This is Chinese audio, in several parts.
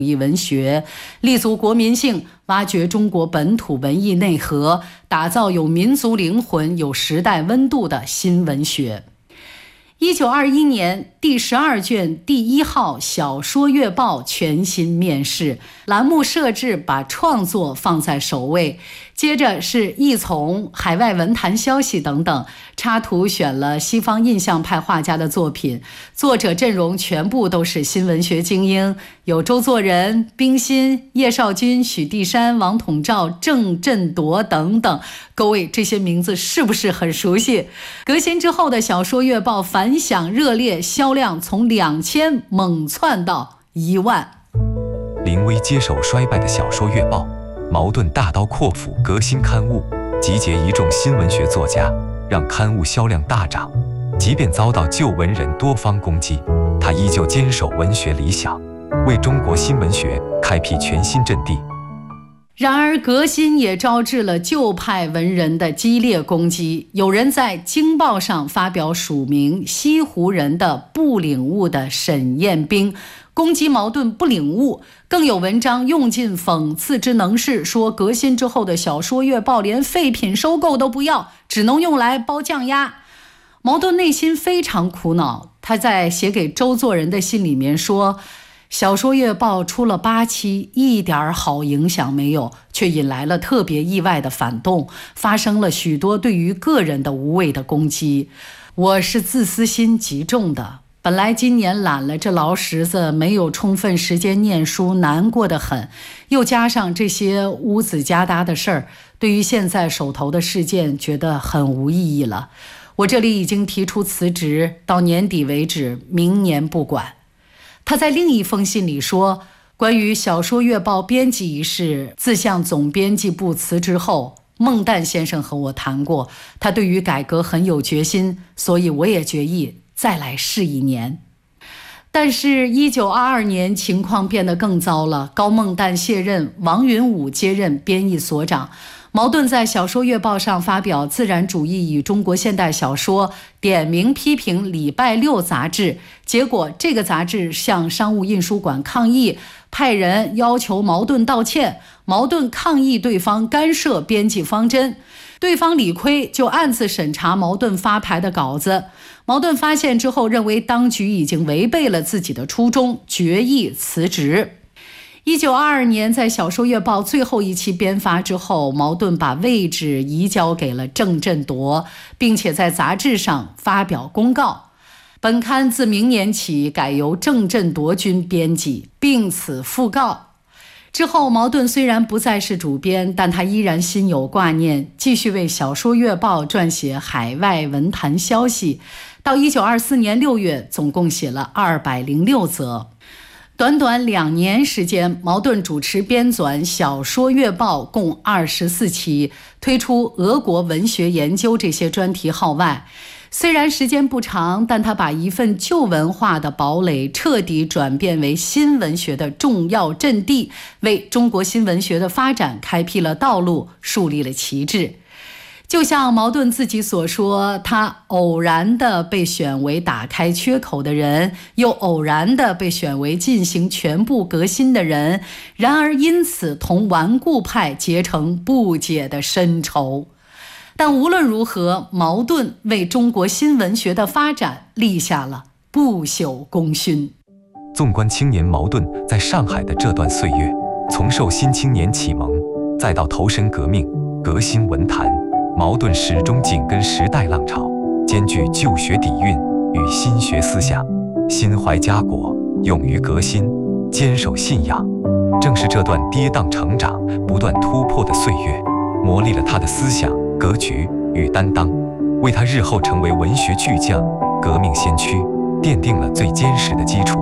艺文学，立足国民性，挖掘中国本土文艺内核，打造有民族灵魂、有时代温度的新文学。1921年第12卷第1号小说月报全新面世，栏目设置把创作放在首位，接着是译丛、海外文坛消息等等，插图选了西方印象派画家的作品，作者阵容全部都是新文学精英，有周作人、冰心、叶绍钧、许地山、王统照、郑振铎等等。各位，这些名字是不是很熟悉？革新之后的小说月报反响热烈，销量从2000猛窜到1万。 临危接手衰败的小说月报，茅盾大刀阔斧革新刊物，集结一众新文学作家，让刊物销量大涨。即便遭到旧文人多方攻击，他依旧坚守文学理想，为中国新文学开辟全新阵地。 然而革新也招致了旧派文人的激烈攻击，有人在《京报》上发表署名西湖人的不领悟的沈彦兵，攻击茅盾不领悟，更有文章用尽讽刺之能事，说革新之后的小说月报连废品收购都不要，只能用来包酱鸭。茅盾内心非常苦恼，他在写给周作人的信里面说，小说月报出了8期，一点好影响没有，却引来了特别意外的反动，发生了许多对于个人的无谓的攻击。我是自私心极重的，本来今年揽了这劳什子，没有充分时间念书，难过得很，又加上这些乌子夹搭的事儿，对于现在手头的事件觉得很无意义了。我这里已经提出辞职，到年底为止，明年不管。他在另一封信里说，关于小说月报编辑一事，自向总编辑部辞职后，孟旦先生和我谈过，他对于改革很有决心，所以我也决意再来试1年。但是1922年情况变得更糟了，高孟旦卸任，王云武接任编译所长。茅盾在小说月报上发表《自然主义与中国现代小说》，点名批评《礼拜六》杂志，结果这个杂志向商务印书馆抗议，派人要求茅盾道歉，茅盾抗议对方干涉编辑方针，对方理亏，就暗自审查茅盾发牌的稿子。茅盾发现之后，认为当局已经违背了自己的初衷，决意辞职。1922年在小说月报最后一期编发之后，茅盾把位置移交给了郑振铎，并且在杂志上发表公告，本刊自明年起改由郑振铎君编辑，并此讣告。之后茅盾虽然不再是主编，但他依然心有挂念，继续为小说月报撰写海外文坛消息，到1924年6月总共写了206则。短短2年时间，茅盾主持编纂小说月报共24期，推出俄国文学研究这些专题号外。虽然时间不长，但他把一份旧文化的堡垒彻底转变为新文学的重要阵地，为中国新文学的发展开辟了道路，树立了旗帜。就像茅盾自己所说，他偶然地被选为打开缺口的人，又偶然地被选为进行全部革新的人，然而因此同顽固派结成不解的深仇。但无论如何，茅盾为中国新文学的发展立下了不朽功勋。 纵观青年茅盾在上海的这段岁月，从受新青年启蒙，再到投身革命、革新文坛，茅盾始终紧跟时代浪潮，兼具旧学底蕴与新学思想，心怀家国，勇于革新，坚守信仰。正是这段跌宕成长、不断突破的岁月，磨砺了他的思想、格局与担当，为他日后成为文学巨匠、革命先驱奠定了最坚实的基础。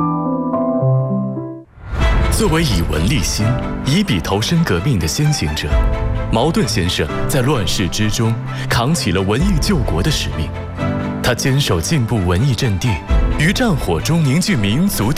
作为以文立心、以笔投身革命的先行者，茅盾先生在乱世之中扛起了文艺救国的使命。他坚守进步文艺阵地，于战火中凝聚民族